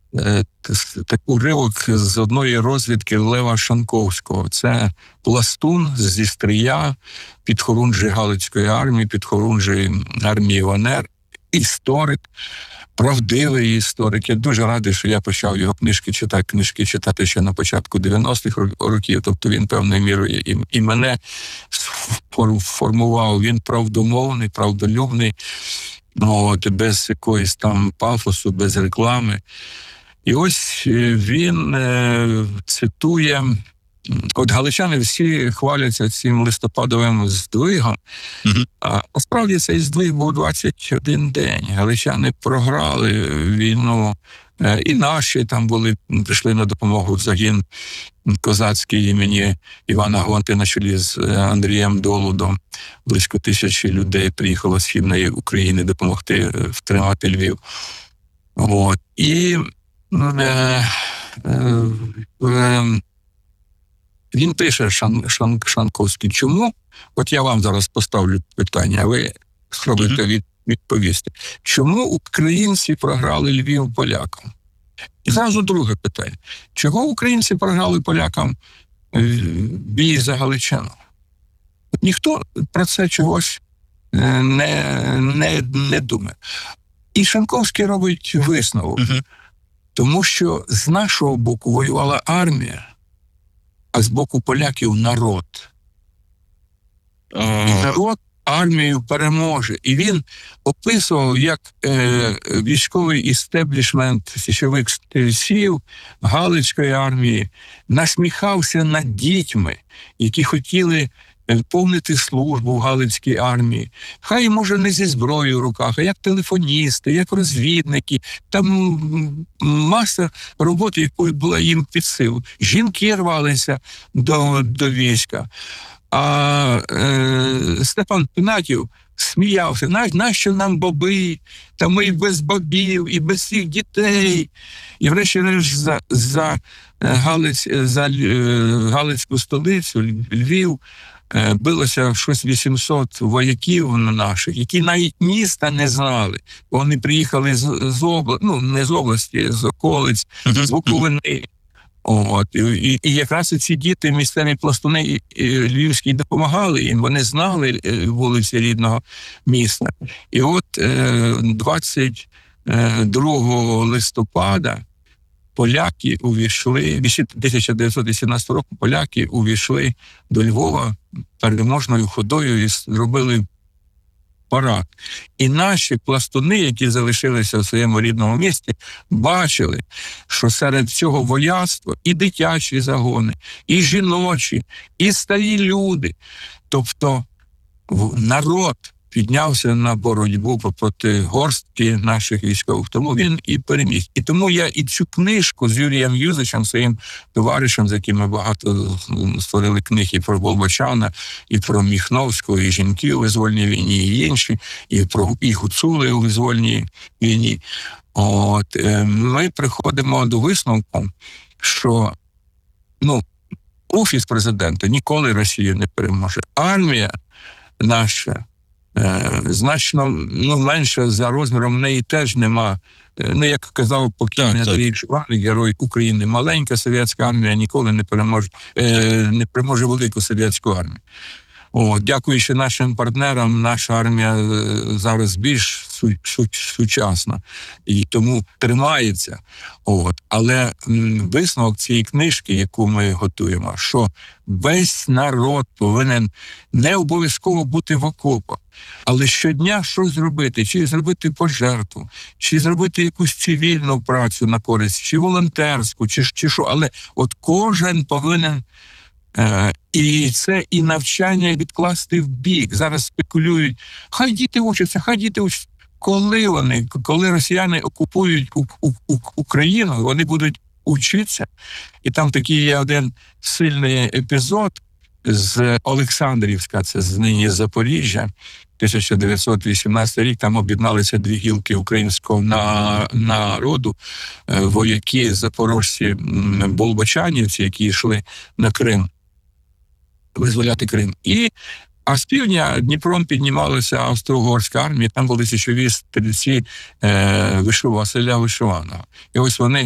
таку ривок з одної розвідки Лева Шанковського. Це пластун зі Стрия, підхорунжий Галицької армії, підхорунжий армії УНР, історик, правдивий історик. Я дуже радий, що я почав його книжки читати ще на початку 90-х років. Тобто він певною мірою і мене формував. Він правдомовний, правдолюбний, без якоїсь там пафосу, без реклами. І ось він цитує, от галичани всі хваляться цим листопадовим здвигом, а насправді цей здвиг був 21 день. Галичани програли війну, і наші там прийшли на допомогу в загін козацький імені Івана Гонти на чолі з Андрієм Долудом. Близько 1000 людей приїхало з Східної України допомогти втримати Львів. І він пише, Шанковський, чому, от я вам зараз поставлю питання, а ви спробуйте відповісти, чому українці програли Львів полякам? І зразу друге питання, чого українці програли полякам бій за Галичину? Ніхто про це чогось не думає. І Шанковський робить висновок. Тому що з нашого боку воювала армія, а з боку поляків народ. І народ армію переможе. І він описував, як військовий істеблішмент січових стрільців Галицької армії насміхався над дітьми, які хотіли повнити службу в Галицькій армії. Хай, може, не зі зброєю в руках, а як телефоністи, як розвідники. Там маса роботи, якої була їм під силу. Жінки рвалися до війська. А Степан Пинатів сміявся, нащо нам боби, та ми і без бобів, і без всіх дітей. І врешті-решт за Галицьку столицю, Львів, билося щось 800 вояків наших, які навіть міста не знали. Вони приїхали з області, не з області, з околиць, з Буковини. І якраз ці діти, місцеві пластуни львівські, допомагали їм, вони знали вулиці рідного міста. І от 22 листопада поляки увійшли, 1918 року поляки увійшли до Львова переможною ходою і зробили парад. І наші пластуни, які залишилися в своєму рідному місті, бачили, що серед цього вояцтва і дитячі загони, і жіночі, і старі люди. Тобто народ піднявся на боротьбу проти горстки наших військових. Тому він і переміг. І тому я і цю книжку з Юрієм Юзичем, своїм товаришем, з яким ми багато створили книг і про Болбочана, і про Міхновського, і жінки у визвольній війні, і інші, і гуцули у визвольній війні. Ми приходимо до висновку, що офіс президента ніколи Росію не переможе. Армія наша значно менше за розміром, в неї теж нема. Як казав покійний Андрій Шварник, герой України, маленька совєтська армія ніколи не переможе велику совєтську армію. Дякуючи нашим партнерам, наша армія зараз більш сучасна і тому тримається. Але висновок цієї книжки, яку ми готуємо, що весь народ повинен не обов'язково бути в окопах, але щодня щось зробити, чи зробити пожертву, чи зробити якусь цивільну працю на користь, чи волонтерську, чи що. Але от кожен повинен і це і навчання відкласти в бік. Зараз спекулюють, хай діти учаться. Коли росіяни окупують Україну, вони будуть учитися. І там такий є один сильний епізод з Олександрівська, це нині Запоріжжя, 1918 рік, там об'єдналися дві гілки українського народу, вояки, запорожці, болбочанівці, які йшли на Крим, визволяти Крим. А з півдня Дніпром піднімалася австро-угорська армія, там були січові стрільці Василя Вишиваного. І ось вони